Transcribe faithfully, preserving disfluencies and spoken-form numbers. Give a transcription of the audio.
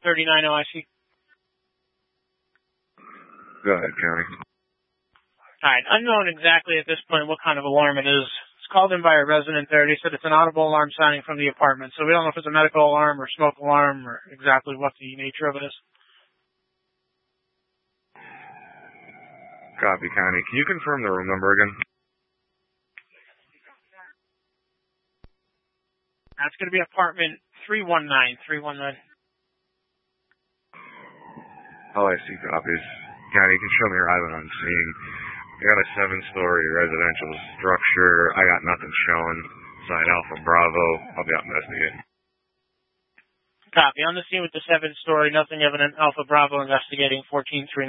thirty-nine O I C. Go ahead, County. All right. Unknown exactly at this point what kind of alarm it is. It's called in by a resident there. They said it's an audible alarm sounding from the apartment. So we don't know if it's a medical alarm or smoke alarm or exactly what the nature of it is. Copy, County. Can you confirm the room number again? That's going to be apartment three one nine. three one nine. Oh, I see copies. County, you can show me arriving on scene. I got a seven-story residential structure. I got nothing showing. Side Alpha Bravo. I'll be out investigating. Copy. On the scene with the seven-story, nothing evident. Alpha Bravo investigating fourteen three.